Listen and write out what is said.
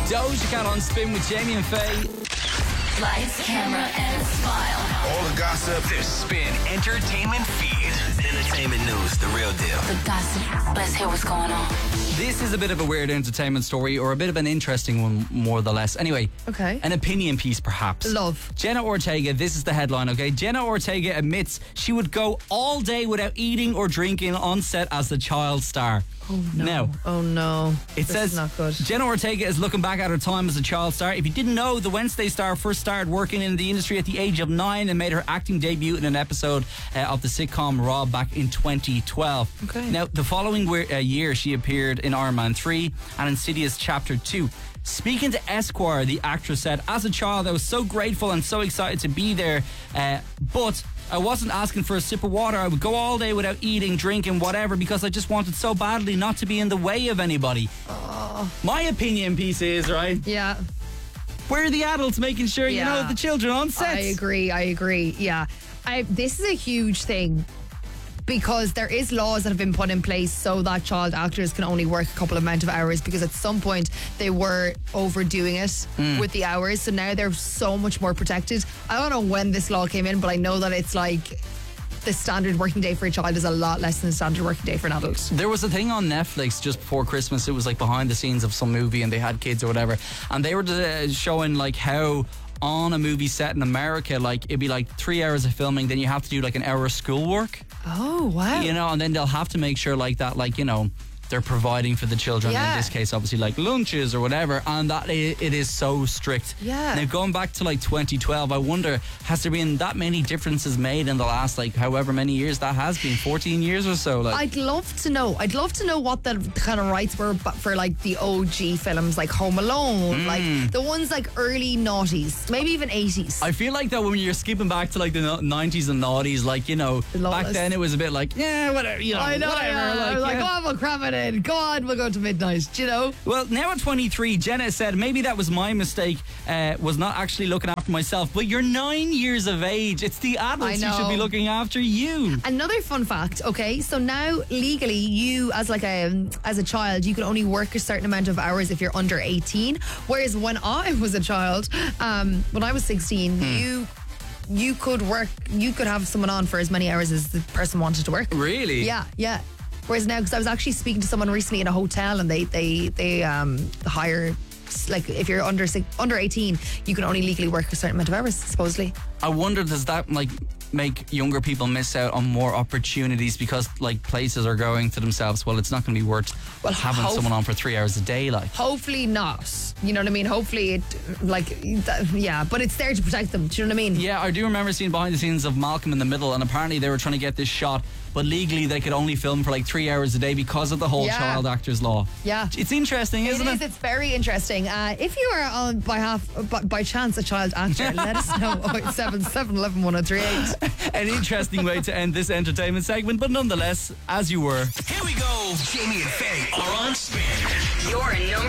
Doja Cat on Spin with Jamie and Faye. Lights, camera, and smile. All the gossip. The Spin Entertainment Feed. Entertainment news, the real deal. The gossip. Let's hear what's going on. This is a bit of a weird entertainment story, or a bit of an interesting one, more or less. Anyway, Okay. an opinion piece, perhaps. Love. Jenna Ortega, this is the headline, okay? Jenna Ortega admits she would go all day without eating or drinking on set as the child star. Oh no. Now, Oh no. it This says is not good. Jenna Ortega is looking back at her time as a child star. If you didn't know, the Wednesday star first started working in the industry at the age of 9 and made her acting debut in an episode of the sitcom Raw back in 2012. Okay. Now, the following year, she appeared in Iron Man 3 and Insidious Chapter 2. Speaking to Esquire, the actress said, "As a child, I was so grateful and so excited to be there, but I wasn't asking for a sip of water. I would go all day without eating, drinking, whatever, because I just wanted so badly not to be in the way of anybody." My opinion piece is, right, Yeah. where are the adults making sure, you know, Yeah. the children on set? I agree. Yeah. This is a huge thing because there is laws that have been put in place so that child actors can only work a couple of amount of hours, because at some point they were overdoing it with the hours. So now they're so much more protected. I don't know when this law came in, but I know that it's like the standard working day for a child is a lot less than the standard working day for an adult. There was a thing on Netflix just before Christmas. It was like behind the scenes of some movie, and they had kids or whatever, and they were showing like how on a movie set in America, like it'd be like 3 hours of filming, then you have to do like an hour of schoolwork, Oh, wow. you know, and then they'll have to make sure like that, like, you know, they're providing for the children, Yeah. in this case obviously like lunches or whatever, and that it is so strict. Yeah. Now, going back to like 2012, I wonder, has there been that many differences made in the last like however many years that has been, 14 years or so? Like, I'd love to know. I'd love to know what the kind of rights were for like the OG films, like Home Alone, like the ones like early noughties, maybe even 80s. I feel like that when you're skipping back to like the 90s and noughties, like, you know, Lawless. back then it was a bit like, yeah, whatever, you know, I know. whatever. Yeah. I was like, yeah. oh, we'll cram it in. Go on, we'll go to midnight. Do you know? Well, now at 23, Jenna said, maybe that was my mistake, was not actually looking after myself. But you're 9 years of age. It's the adults who should be looking after you. Another fun fact. Okay, so now legally, you as a child, you can only work a certain amount of hours if you're under 18. Whereas when I was a child, when I was 16, you could work. You could have someone on for as many hours as the person wanted to work. Really? Yeah. Whereas now, because I was actually speaking to someone recently in a hotel, and they hire, like, if you're under 18, you can only legally work a certain amount of hours, supposedly. I wonder, does that like make younger people miss out on more opportunities because like places are going to themselves, well, it's not going to be worth having someone on for 3 hours a day, like. Hopefully not. You know what I mean? Hopefully it, but it's there to protect them. Do you know what I mean? Yeah, I do remember seeing behind the scenes of Malcolm in the Middle, and apparently they were trying to get this shot, but legally they could only film for like 3 hours a day because of the whole child actors law. Yeah. It's interesting, isn't it? It's very interesting. If you are on by chance a child actor, let us know. 087 11 1038. An interesting way to end this entertainment segment, but nonetheless, as you were. Here we go. Jamie and Faye are on Spin. You're in